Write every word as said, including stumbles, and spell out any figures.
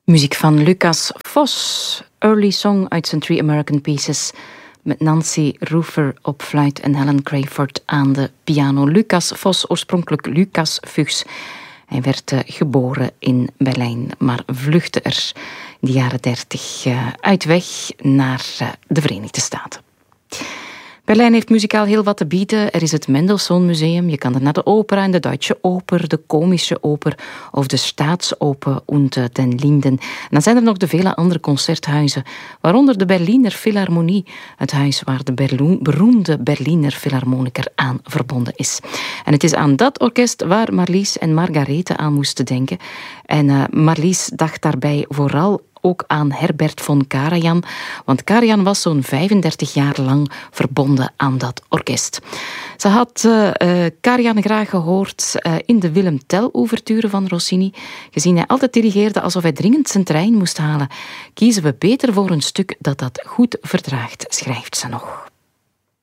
Muziek van Lucas Vos, Early Song uit zijn Three American Pieces, met Nancy Rufer op fluit en Helen Crayford aan de piano. Lucas Vos, oorspronkelijk Lucas Fuchs. Hij werd uh, geboren in Berlijn, maar vluchtte er in de jaren dertig uh, uit weg naar uh, de Verenigde Staten. Berlijn heeft muzikaal heel wat te bieden. Er is het Mendelssohn Museum. Je kan er naar de opera en de Deutsche Oper, de Komische Oper of de Staatsoper und den Linden. En dan zijn er nog de vele andere concerthuizen, waaronder de Berliner Philharmonie, het huis waar de Berlo- beroemde Berliner Philharmoniker aan verbonden is. En het is aan dat orkest waar Marlies en Margarethe aan moesten denken. En uh, Marlies dacht daarbij vooral ook aan Herbert von Karajan, want Karajan was zo'n vijfendertig jaar lang verbonden aan dat orkest. Ze had uh, uh, Karajan graag gehoord uh, in de Willem Tell-ouverture van Rossini. Gezien hij altijd dirigeerde alsof hij dringend zijn trein moest halen, kiezen we beter voor een stuk dat dat goed verdraagt, schrijft ze nog.